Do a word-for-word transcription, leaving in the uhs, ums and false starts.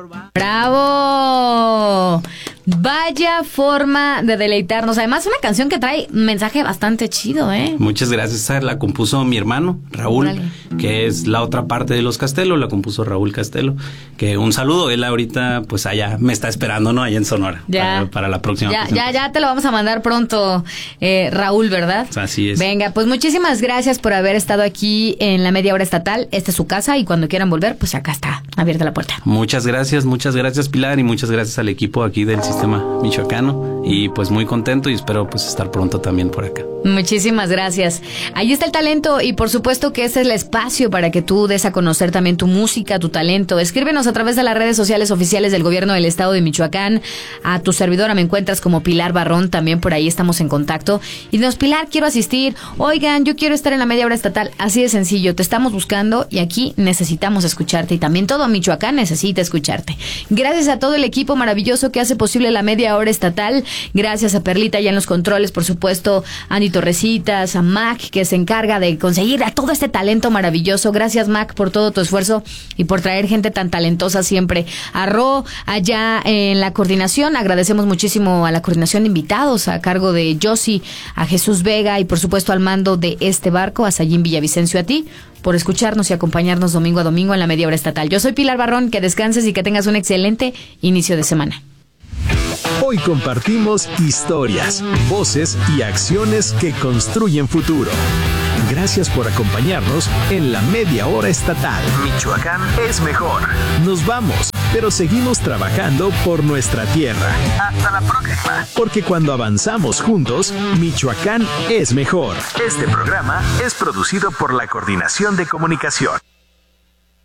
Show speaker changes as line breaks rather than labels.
¡Bravo! Vaya forma de deleitarnos. Además, una canción que trae un mensaje bastante chido, ¿eh?
Muchas gracias. Esa la compuso mi hermano, Raúl, Dale. que es la otra parte de Los Castelo. La compuso Raúl Castelo. Que un saludo. Él ahorita, pues allá me está esperando, ¿no? Allá en Sonora. Ya. Para, para la próxima.
Ya, ya, ya te lo vamos a mandar pronto, eh, Raúl, ¿verdad?
Así es.
Venga, pues muchísimas gracias por haber estado aquí en la Media Hora Estatal. Esta es su casa y cuando quieran volver, pues acá está abierta la puerta.
Muchas gracias, muchas gracias, Pilar, y muchas gracias al equipo aquí del Sistema Michoacano. Y pues muy contento y espero pues estar pronto también por acá.
Muchísimas gracias. Ahí está el talento y por supuesto que este es el espacio para que tú des a conocer también tu música, tu talento. Escríbenos a través de las redes sociales oficiales del Gobierno del Estado de Michoacán. A tu servidora me encuentras como Pilar Barrón, también por ahí estamos en contacto. Y dinos, Pilar, quiero asistir. Oigan, yo quiero estar en la Media Hora Estatal. Así de sencillo, te estamos buscando y aquí necesitamos escucharte y también todo Michoacán necesita escucharte. Gracias a todo el equipo maravilloso que hace posible la Media Hora Estatal. Gracias a Perlita ya en los controles, por supuesto, Andy Torrecitas, a Mac, que se encarga de conseguir a todo este talento maravilloso. Gracias, Mac, por todo tu esfuerzo y por traer gente tan talentosa siempre. A Ro, allá en la coordinación, agradecemos muchísimo a la coordinación de invitados a cargo de Josie, a Jesús Vega y por supuesto al mando de este barco, a Sayín Villavicencio, a ti, por escucharnos y acompañarnos domingo a domingo en la Media Hora Estatal. Yo soy Pilar Barrón, que descanses y que tengas un excelente inicio de semana.
Hoy compartimos historias, voces y acciones que construyen futuro. Gracias por acompañarnos en la Media Hora Estatal. Michoacán es mejor. Nos vamos, pero seguimos trabajando por nuestra tierra. Hasta la próxima. Porque cuando avanzamos juntos, Michoacán es mejor. Este programa es producido por la Coordinación de Comunicación.